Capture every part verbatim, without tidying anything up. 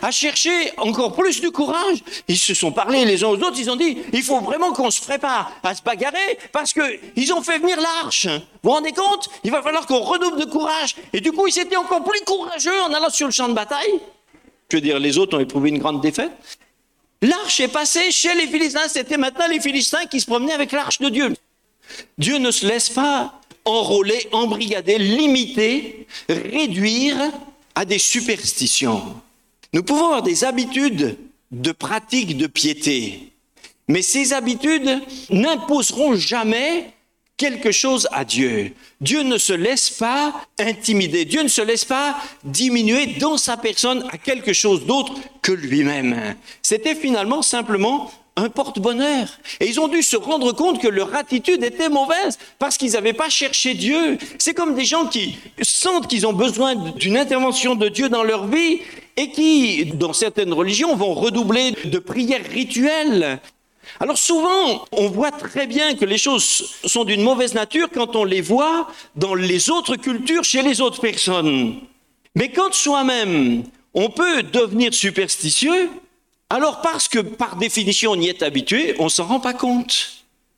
à chercher encore plus de courage. Ils se sont parlé les uns aux autres, ils ont dit, il faut vraiment qu'on se prépare à se bagarrer parce qu'ils ont fait venir l'arche. Vous vous rendez compte? Il va falloir qu'on redouble de courage. Et du coup, ils étaient encore plus courageux en allant sur le champ de bataille. Je veux dire, les autres ont éprouvé une grande défaite. L'arche est passée chez les Philistins. C'était maintenant les Philistins qui se promenaient avec l'arche de Dieu. Dieu ne se laisse pas enrôler, embrigader, limiter, réduire à des superstitions. Nous pouvons avoir des habitudes de pratique de piété, mais ces habitudes n'imposeront jamais quelque chose à Dieu. Dieu ne se laisse pas intimider, Dieu ne se laisse pas diminuer dans sa personne à quelque chose d'autre que lui-même. C'était finalement simplement un porte-bonheur. Et ils ont dû se rendre compte que leur attitude était mauvaise parce qu'ils n'avaient pas cherché Dieu. C'est comme des gens qui sentent qu'ils ont besoin d'une intervention de Dieu dans leur vie et qui, dans certaines religions, vont redoubler de prières rituelles. Alors souvent, on voit très bien que les choses sont d'une mauvaise nature quand on les voit dans les autres cultures, chez les autres personnes. Mais quand soi-même, on peut devenir superstitieux, alors parce que par définition on y est habitué, on ne s'en rend pas compte.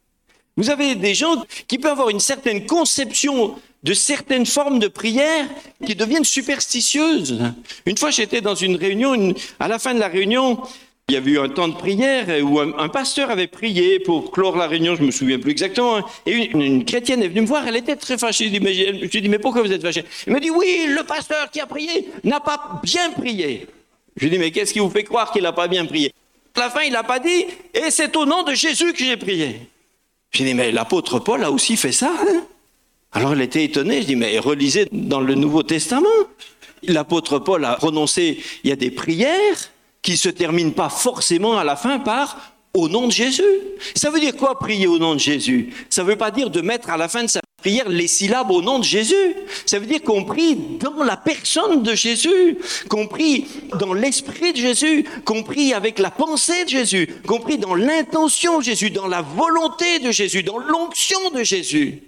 Vous avez des gens qui peuvent avoir une certaine conception de certaines formes de prière qui deviennent superstitieuses. Une fois j'étais dans une réunion, une, à la fin de la réunion, il y avait eu un temps de prière où un, un pasteur avait prié pour clore la réunion, je ne me souviens plus exactement, et une, une chrétienne est venue me voir, elle était très fâchée. Je lui ai dit, mais pourquoi vous êtes fâchée? Elle m'a dit, oui, le pasteur qui a prié n'a pas bien prié. Je lui ai dit, mais qu'est-ce qui vous fait croire qu'il n'a pas bien prié? À la fin, il n'a pas dit, et c'est au nom de Jésus que j'ai prié. Je lui ai dit, mais l'apôtre Paul a aussi fait ça. Hein? Alors elle était étonnée, je dis, mais relisez dans le Nouveau Testament. L'apôtre Paul a prononcé, il y a des prières qui ne se terminent pas forcément à la fin par « au nom de Jésus ». Ça veut dire quoi, prier au nom de Jésus? Ça ne veut pas dire de mettre à la fin de sa prière les syllabes au nom de Jésus. Ça veut dire qu'on prie dans la personne de Jésus, qu'on prie dans l'esprit de Jésus, qu'on prie avec la pensée de Jésus, qu'on prie dans l'intention de Jésus, dans la volonté de Jésus, dans l'onction de Jésus.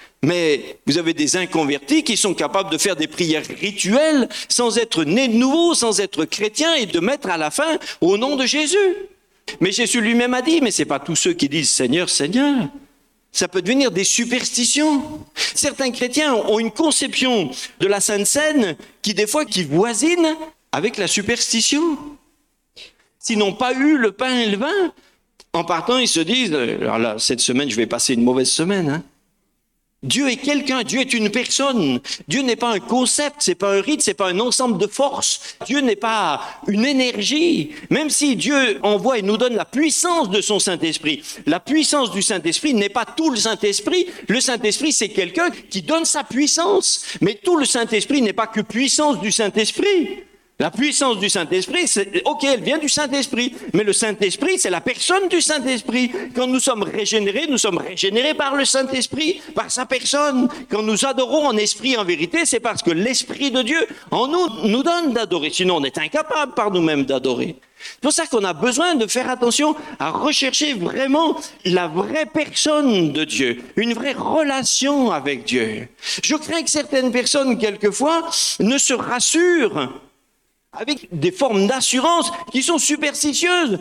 Mais vous avez des inconvertis qui sont capables de faire des prières rituelles sans être nés de nouveau, sans être chrétiens et de mettre à la fin au nom de Jésus. Mais Jésus lui-même a dit, mais ce n'est pas tous ceux qui disent Seigneur, Seigneur. Ça peut devenir des superstitions. Certains chrétiens ont une conception de la Sainte Seine qui des fois qui voisine avec la superstition. S'ils n'ont pas eu le pain et le vin, en partant ils se disent, alors là, cette semaine je vais passer une mauvaise semaine, hein. Dieu est quelqu'un, Dieu est une personne. Dieu n'est pas un concept, c'est pas un rite, c'est pas un ensemble de forces. Dieu n'est pas une énergie. Même si Dieu envoie et nous donne la puissance de son Saint-Esprit, la puissance du Saint-Esprit n'est pas tout le Saint-Esprit. Le Saint-Esprit, c'est quelqu'un qui donne sa puissance. Mais tout le Saint-Esprit n'est pas que puissance du Saint-Esprit. La puissance du Saint-Esprit, c'est, ok, elle vient du Saint-Esprit, mais le Saint-Esprit, c'est la personne du Saint-Esprit. Quand nous sommes régénérés, nous sommes régénérés par le Saint-Esprit, par sa personne. Quand nous adorons en esprit, en vérité, c'est parce que l'Esprit de Dieu, en nous, nous donne d'adorer. Sinon, on est incapable par nous-mêmes d'adorer. C'est pour ça qu'on a besoin de faire attention à rechercher vraiment la vraie personne de Dieu, une vraie relation avec Dieu. Je crains que certaines personnes, quelquefois, ne se rassurent avec des formes d'assurance qui sont superstitieuses.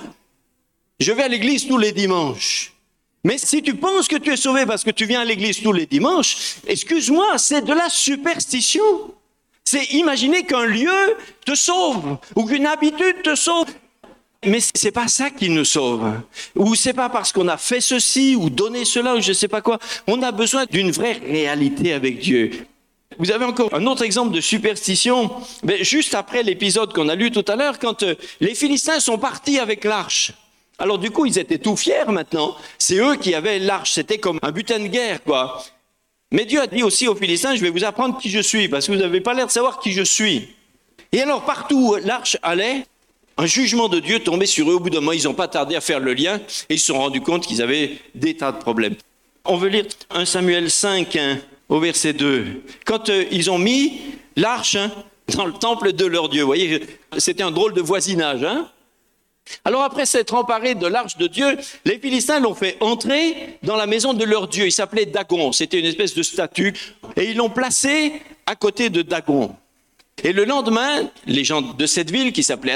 Je vais à l'église tous les dimanches. Mais si tu penses que tu es sauvé parce que tu viens à l'église tous les dimanches, excuse-moi, c'est de la superstition. C'est imaginer qu'un lieu te sauve ou qu'une habitude te sauve. Mais c'est pas ça qui nous sauve. Ou c'est pas parce qu'on a fait ceci ou donné cela ou je sais pas quoi. On a besoin d'une vraie réalité avec Dieu. Vous avez encore un autre exemple de superstition, mais juste après l'épisode qu'on a lu tout à l'heure, quand euh, les Philistins sont partis avec l'arche. Alors du coup, ils étaient tout fiers maintenant. C'est eux qui avaient l'arche, c'était comme un butin de guerre, quoi. Mais Dieu a dit aussi aux Philistins, je vais vous apprendre qui je suis, parce que vous n'avez pas l'air de savoir qui je suis. Et alors, partout où l'arche allait, un jugement de Dieu tombait sur eux. Au bout d'un moment, ils n'ont pas tardé à faire le lien, et ils se sont rendus compte qu'ils avaient des tas de problèmes. On veut lire un Samuel cinq, hein, au verset deux. Quand euh, ils ont mis l'arche hein, dans le temple de leur Dieu, vous voyez, c'était un drôle de voisinage. Hein. Alors après s'être emparés de l'arche de Dieu, les Philistins l'ont fait entrer dans la maison de leur Dieu. Il s'appelait Dagon, c'était une espèce de statue. Et ils l'ont placé à côté de Dagon. Et le lendemain, les gens de cette ville qui s'appelait